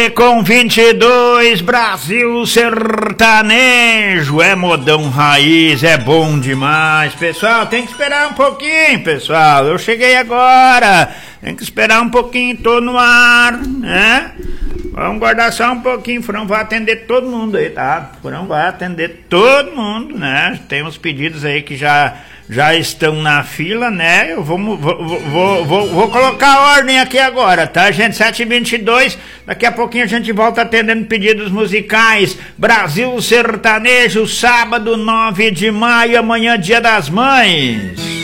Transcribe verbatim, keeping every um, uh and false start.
Com vinte e dois, Brasil Sertanejo, é modão raiz, é bom demais, pessoal, tem que esperar um pouquinho, pessoal, eu cheguei agora, tem que esperar um pouquinho, tô no ar, né? Vamos guardar só um pouquinho, o Furão vai atender todo mundo aí, tá? O Furão vai atender todo mundo, né? Tem uns pedidos aí que já, já estão na fila, né? Eu vou, vou, vou, vou, vou colocar a ordem aqui agora, tá, gente? sete e vinte e dois, daqui a pouquinho a gente volta atendendo pedidos musicais. Brasil Sertanejo, sábado nove de maio, amanhã Dia das Mães.